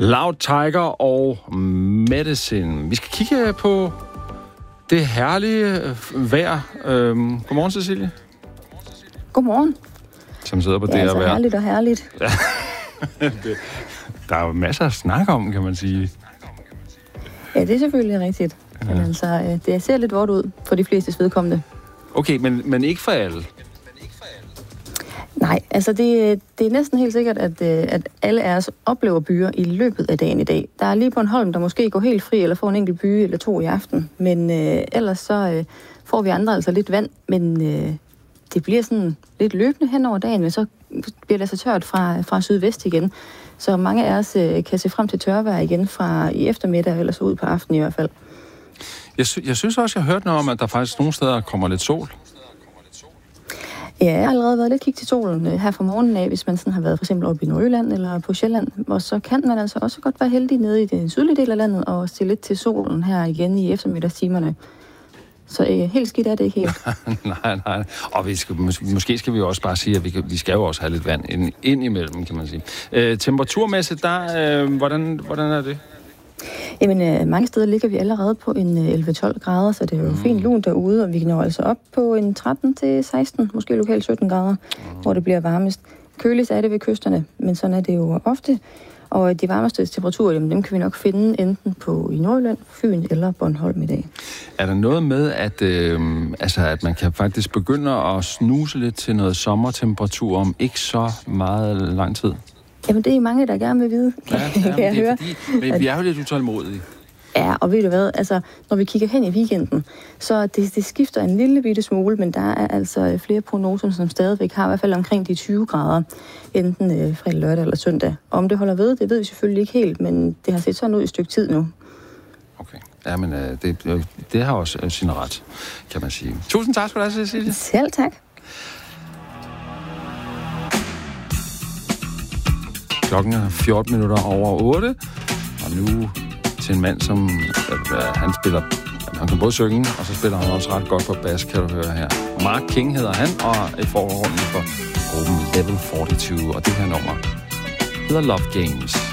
Loud Tiger og Medicine. Vi skal kigge på det herlige vejr. Godmorgen, Cecilie. Godmorgen. Som sidder på det her vejr. Det er herligt og herligt. Der er jo masser at snakke om, kan man sige. Ja, det er selvfølgelig rigtigt. Ja. Men altså, det ser lidt vådt ud for de flestes vedkommende. Okay, men ikke for alle. Nej, altså det er næsten helt sikkert, at alle af os oplever byer i løbet af dagen i dag. Der er lige Bornholm, der måske går helt fri, eller får en enkelt by eller to i aften. Men ellers så får vi andre altså lidt vand, men det bliver sådan lidt løbende hen over dagen, men så bliver det så tørt fra sydvest igen. Så mange af os kan se frem til tørvejr igen fra i eftermiddag, eller så ud på aftenen i hvert fald. Jeg synes også, jeg har hørt noget om, at der faktisk nogle steder kommer lidt sol. Ja, jeg har allerede været lidt kig til solen her fra morgenen af, hvis man sådan har været for eksempel oppe i Nordjylland eller på Sjælland. Og så kan man altså også godt være heldig nede i den sydlige del af landet og se lidt til solen her igen i eftermiddagstimerne. Så helt skidt er det ikke helt. nej. Og måske skal vi jo også bare sige, at vi skal jo også have lidt vand ind imellem, kan man sige. Temperaturmæssigt, hvordan er det? Jamen, mange steder ligger vi allerede på en 11-12 grader, så det er jo fint lunt derude, og vi når altså op på en 13-16, måske lokalt 17 grader, hvor det bliver varmest. Køligst er det ved kysterne, men sådan er det jo ofte. Og de varmeste temperaturer, jamen, dem kan vi nok finde enten i Nordjylland, Fyn eller Bornholm i dag. Er der noget med, at man kan faktisk begynde at snuse lidt til noget sommertemperatur om ikke så meget lang tid? Jamen, det er mange, der gerne vil vide, kan jeg høre. Men vi er jo lidt utålmodige. Ja, og ved du hvad, altså, når vi kigger hen i weekenden, så det skifter en lille bitte smule, men der er altså flere prognoser, som stadigvæk har i hvert fald omkring de 20 grader, enten fredag, lørdag eller søndag. Om det holder ved, det ved vi selvfølgelig ikke helt, men det har set sådan ud i et stykke tid nu. Okay, ja, men det har også sin ret, kan man sige. Tusind tak skal du have, Cecilie. Selv tak. Klokken er 14 minutter over 8, og nu til en mand, som han kan både synge, og så spiller han også ret godt på bas, kan du høre her. Mark King hedder han, og er forhånden for gruppen Level 42, og det her nummer hedder Love Games.